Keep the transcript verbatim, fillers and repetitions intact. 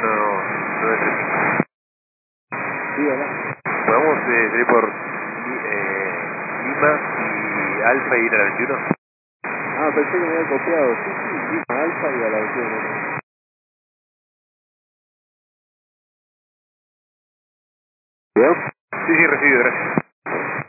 veintiuno nueve tres cinco. Sí, hola. ¿Podemos eh, salir por eh, Lima y Alfa y ir a la veintiuno? Ah, pensé que me había copiado. Sí, sí, Lima Alfa y a la veintiuno. ¿Bien? Sí, sí, recibido, gracias.